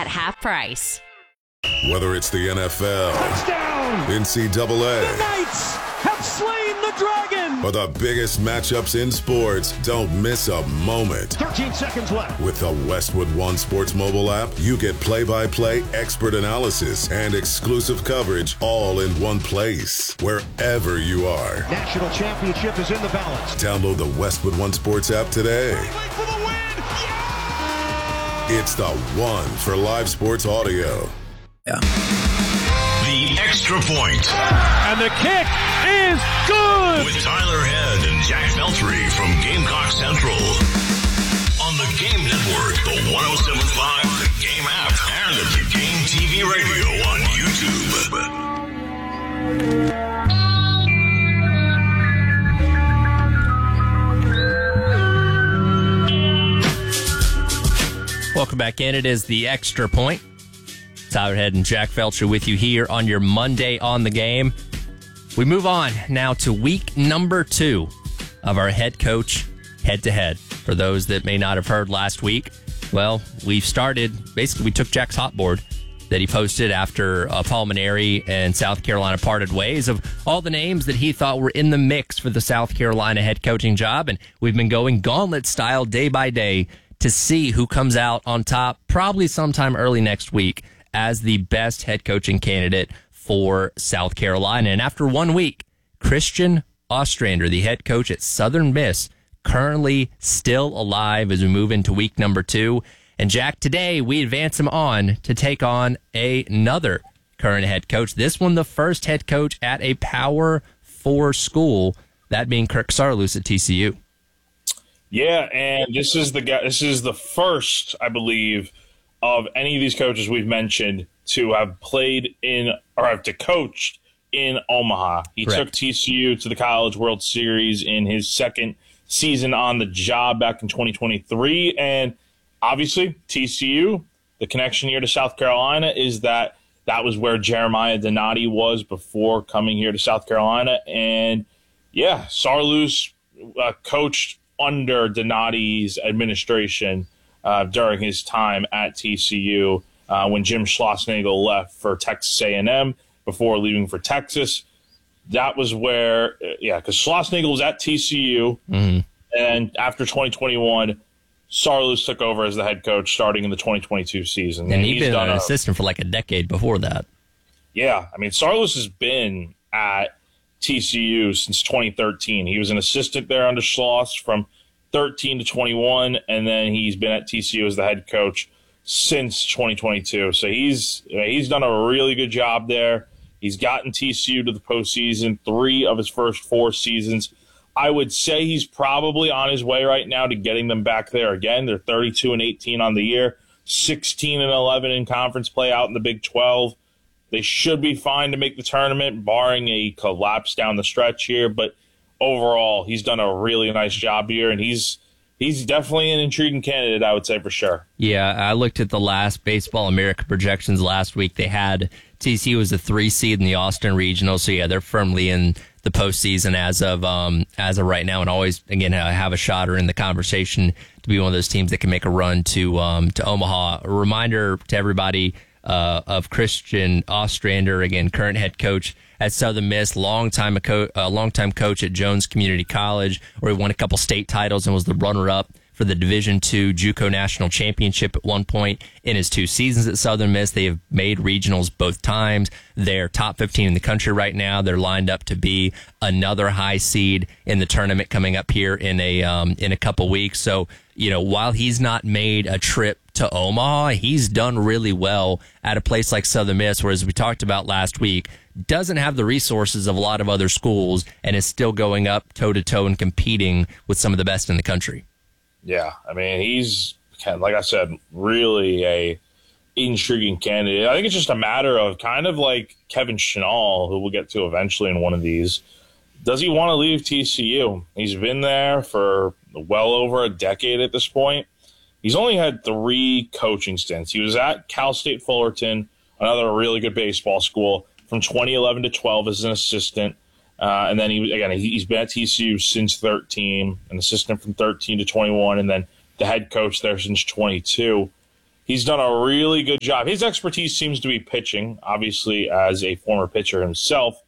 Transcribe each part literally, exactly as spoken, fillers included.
half price. Whether it's the N F L, touchdown, N C double A, the Knights have slain the dragon, or the biggest matchups in sports, don't miss a moment. thirteen seconds left. With the Westwood One Sports mobile app, you get play-by-play expert analysis and exclusive coverage all in one place, wherever you are. National championship is in the balance. Download the Westwood One Sports app today. For the win. Yeah! It's the one for live sports audio. Yeah. The Extra Point. And the kick is good! With Tyler Head and Jack Feltry from Gamecock Central. On the Game Network, the one oh seven point five, the Game app, and the Game T V radio on YouTube. Welcome back in. It is the Extra Point. Tyler Head and Jack Felcher with you here on your Monday on the Game. We move on now to week number two of our head coach head-to-head. For those that may not have heard last week, well, we've started, basically we took Jack's hot board that he posted after uh, Paul Mainieri and South Carolina parted ways of all the names that he thought were in the mix for the South Carolina head coaching job. And we've been going gauntlet style day by day to see who comes out on top probably sometime early next week as the best head coaching candidate for South Carolina. And after one week, Christian Ostrander, the head coach at Southern Miss, currently still alive as we move into week number two. And Jack, today we advance him on to take on a, another current head coach. This one, the first head coach at a Power Four school, that being Kirk Saarloos at T C U. Yeah, and this is the guy. This is the first, I believe, of any of these coaches we've mentioned to have played in or have to coach in Omaha. He Correct. took T C U to the College World Series in his second season on the job back in twenty twenty-three. And obviously, T C U, the connection here to South Carolina is that that was where Jeremiah Donati was before coming here to South Carolina. And yeah, Saarloos uh, coached under Donati's administration Uh, during his time at T C U uh, when Jim Schlossnagle left for Texas A and M before leaving for Texas. That was where, uh, yeah, because Schlossnagle was at T C U, mm-hmm. and after twenty twenty-one, Saarloos took over as the head coach starting in the twenty twenty-two season. And, and he'd been an a, assistant for like a decade before that. Yeah, I mean, Saarloos has been at T C U since twenty thirteen. He was an assistant there under Schloss from thirteen to twenty-one, and then he's been at T C U as the head coach since twenty twenty-two. So he's he's done a really good job there. He's gotten T C U to the postseason three of his first four seasons. I would say he's probably on his way right now to getting them back there again. They're thirty-two and eighteen on the year, sixteen and eleven in conference play out in the Big twelve. They should be fine to make the tournament, barring a collapse down the stretch here, but overall, he's done a really nice job here, and he's he's definitely an intriguing candidate, I would say, for sure. Yeah, I looked at the last Baseball America projections last week. They had T C U as a three seed in the Austin Regional, so yeah, they're firmly in the postseason as of um, as of right now, and always again have a shot or in the conversation to be one of those teams that can make a run to um, to Omaha. A reminder to everybody uh, of Christian Ostrander, again, current head coach at Southern Miss, long-time a co- uh, long-time coach at Jones Community College, where he won a couple state titles and was the runner-up for the Division two JUCO National Championship at one point in his two seasons at Southern Miss. They have made regionals both times. They're top fifteen in the country right now. They're lined up to be another high seed in the tournament coming up here in a um, in a couple weeks. So, you know, while he's not made a trip to Omaha, he's done really well at a place like Southern Miss, where, as we talked about last week, doesn't have the resources of a lot of other schools and is still going up toe-to-toe and competing with some of the best in the country. Yeah, I mean, he's, like I said, really a intriguing candidate. I think it's just a matter of kind of like Kevin Chenal, who we'll get to eventually in one of these. Does he want to leave T C U? He's been there for well over a decade at this point. He's only had three coaching stints. He was at Cal State Fullerton, another really good baseball school, from twenty eleven to twelve as an assistant. Uh, and then, he again, he's been at T C U since thirteen, an assistant from thirteen to twenty-one, and then the head coach there since twenty-two. He's done a really good job. His expertise seems to be pitching, obviously, as a former pitcher himself.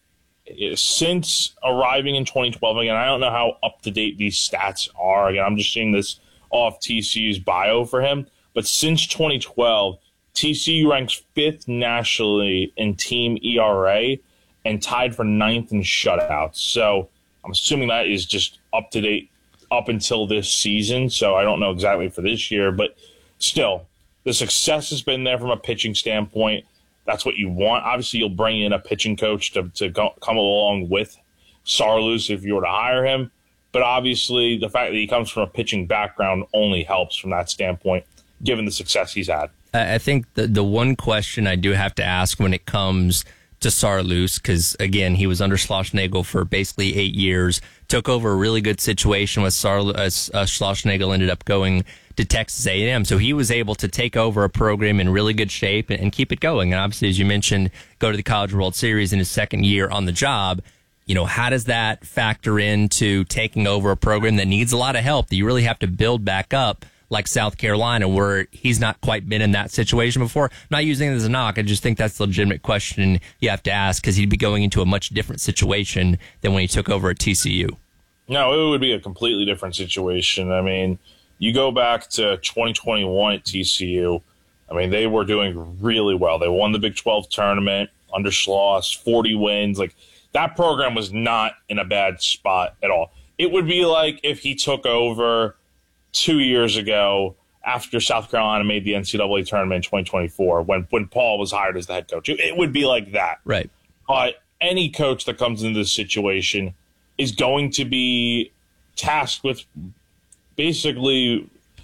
Since arriving in twenty twelve, again, I don't know how up-to-date these stats are. Again, I'm just seeing this off T C U's bio for him. But since twenty twelve, T C U ranks fifth nationally in team E R A and tied for ninth in shutouts. So I'm assuming that is just up-to-date up until this season. So I don't know exactly for this year, but still, the success has been there from a pitching standpoint. That's what you want. Obviously, you'll bring in a pitching coach to, to go, come along with Saarloos if you were to hire him. But obviously, the fact that he comes from a pitching background only helps from that standpoint, given the success he's had. I think the, the one question I do have to ask when it comes to Saarloos, because, again, he was under Schlossnagle for basically eight years, took over a really good situation with Saarloos. Uh, Schlossnagle ended up going to Texas A and M. So he was able to take over a program in really good shape and, and keep it going. And obviously, as you mentioned, go to the College World Series in his second year on the job. You know, how does that factor into taking over a program that needs a lot of help, that you really have to build back up, like South Carolina, where he's not quite been in that situation before? I'm not using it as a knock. I just think that's a legitimate question you have to ask, because he'd be going into a much different situation than when he took over at T C U. No, it would be a completely different situation. I mean, you go back to twenty twenty-one at T C U, I mean, they were doing really well. They won the Big twelve tournament under Schloss, forty wins. Like, that program was not in a bad spot at all. It would be like if he took over two years ago after South Carolina made the N C double A tournament in twenty twenty-four, when, when Paul was hired as the head coach. It, it would be like that. Right. But any coach that comes into this situation is going to be tasked with basically,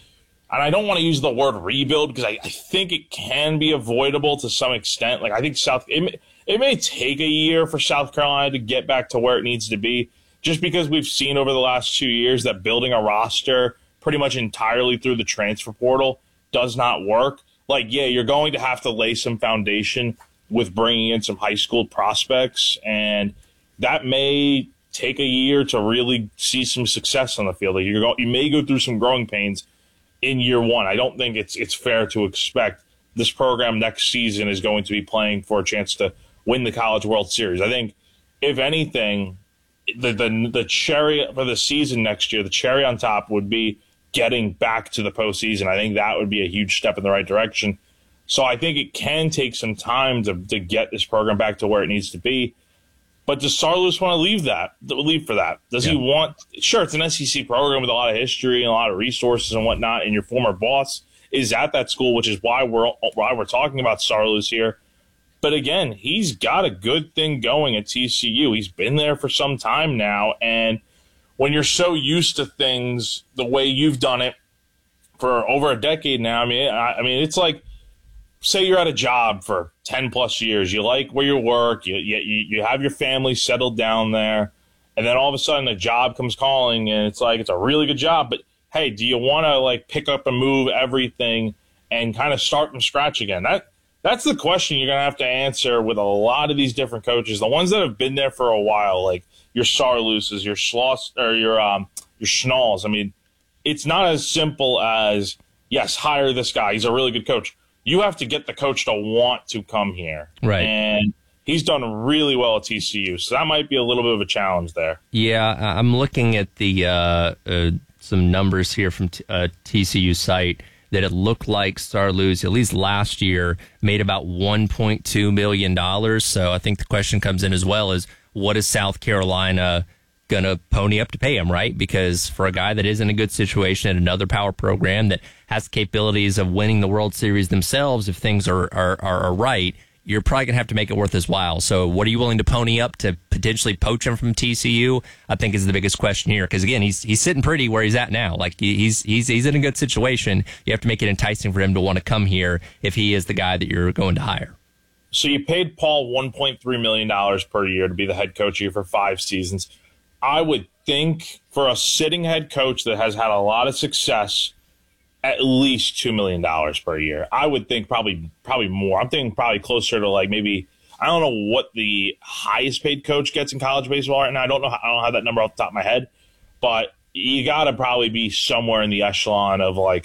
and I don't want to use the word rebuild because I, I think it can be avoidable to some extent. Like, I think South, it may, it may take a year for South Carolina to get back to where it needs to be, just because we've seen over the last two years that building a roster pretty much entirely through the transfer portal does not work. Like, yeah, you're going to have to lay some foundation with bringing in some high school prospects, and that may take a year to really see some success on the field. Like, you're go, you may go through some growing pains in year one. I don't think it's it's fair to expect this program next season is going to be playing for a chance to win the College World Series. I think, if anything, the the, the cherry for the season next year, the cherry on top would be getting back to the postseason. I think that would be a huge step in the right direction. So I think it can take some time to, to get this program back to where it needs to be. But does Saarloos want to leave that, leave for that? Does yeah. he want – sure, it's an S E C program with a lot of history and a lot of resources and whatnot, and your former boss is at that school, which is why we're why we're talking about Saarloos here. But again, he's got a good thing going at T C U. He's been there for some time now, and when you're so used to things the way you've done it for over a decade now, I mean, I, I mean, it's like, say you're at a job for ten plus years, you like where you work, you, you you have your family settled down there, and then all of a sudden a job comes calling, and it's like, it's a really good job, but hey, do you want to like pick up and move everything and kind of start from scratch again? That that's the question you're gonna have to answer with a lot of these different coaches, the ones that have been there for a while, like your Saarlooses, your Schloss, or your um your Schnalls. I mean, it's not as simple as, yes, hire this guy, he's a really good coach. You have to get the coach to want to come here. Right. And he's done really well at T C U, so that might be a little bit of a challenge there. Yeah, I'm looking at the uh, uh, some numbers here from t- uh, T C U site that it looked like Saarloos, at least last year, made about one point two million dollars. So I think the question comes in as well is, what is South Carolina going to pony up to pay him, right? Because for a guy that is in a good situation at another power program that has capabilities of winning the World Series themselves, if things are, are, are right, you're probably going to have to make it worth his while. So what are you willing to pony up to potentially poach him from T C U? I think is the biggest question here. Because, again, he's he's sitting pretty where he's at now. Like, he's he's he's in a good situation. You have to make it enticing for him to want to come here if he is the guy that you're going to hire. So you paid Paul one point three million dollars per year to be the head coach here for five seasons. I would think for a sitting head coach that has had a lot of success, at least two million dollars per year. I would think probably probably more. I'm thinking probably closer to like maybe, I don't know what the highest paid coach gets in college baseball right now. I don't know. I don't have that number off the top of my head, but you got to probably be somewhere in the echelon of like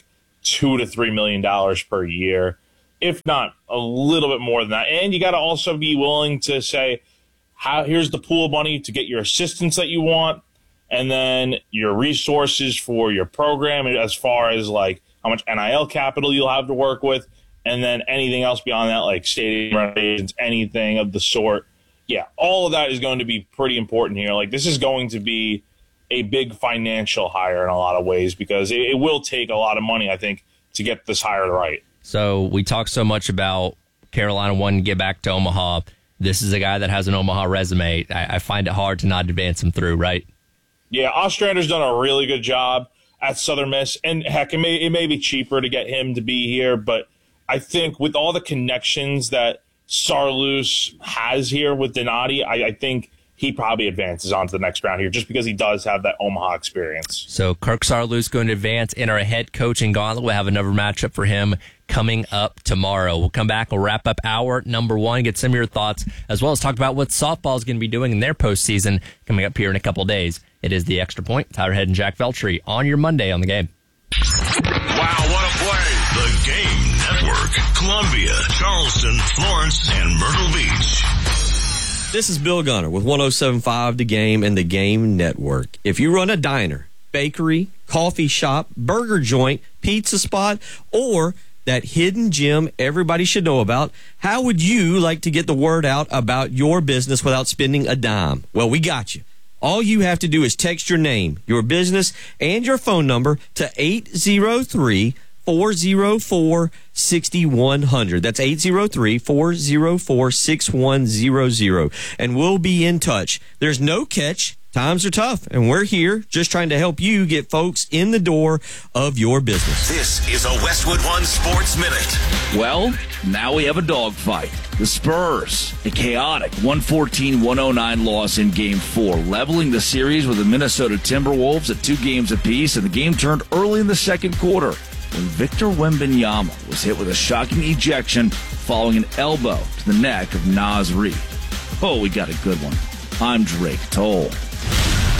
two to three million dollars per year, if not a little bit more than that. And you got to also be willing to say, how here's the pool of money to get your assistants that you want, and then your resources for your program as far as like how much N I L capital you'll have to work with, and then anything else beyond that, like stadium renovations, anything of the sort. Yeah, all of that is going to be pretty important here. Like, this is going to be a big financial hire in a lot of ways, because it, it will take a lot of money, I think, to get this hire right. So we talk so much about Carolina wanting to get back to Omaha. This is a guy that has an Omaha resume. I, I find it hard to not advance him through, right? Yeah, Ostrander's done a really good job at Southern Miss, and heck, it may, it may be cheaper to get him to be here, but I think with all the connections that Saarloos has here with Donati, I, I think he probably advances on to the next round here just because he does have that Omaha experience. So Kirk Saarloos going to advance in our head coaching gauntlet. We'll have another matchup for him coming up tomorrow. We'll come back. We'll wrap up hour number one, get some of your thoughts, as well as talk about what softball is going to be doing in their postseason coming up here in a couple days. It is the Extra Point. Tyler Head and Jack Veltri on your Monday on The Game. Wow, what a play. The Game Network. Columbia, Charleston, Florence, and Myrtle Beach. This is Bill Gunner with one oh seven point five The Game and The Game Network. If you run a diner, bakery, coffee shop, burger joint, pizza spot, or that hidden gem everybody should know about, how would you like to get the word out about your business without spending a dime? Well, we got you. All you have to do is text your name, your business, and your phone number to eight zero three, four zero four, six one zero zero. That's eight zero three, four zero four, six one zero zero. And we'll be in touch. There's no catch. Times are tough, and we're here just trying to help you get folks in the door of your business. This is a Westwood One Sports Minute. Well, now we have a dogfight. The Spurs, a chaotic one fourteen one oh nine loss in Game four, leveling the series with the Minnesota Timberwolves at two games apiece, and the game turned early in the second quarter when Victor Wembanyama was hit with a shocking ejection following an elbow to the neck of Naz Reid. Oh, we got a good one. I'm Drake Toll.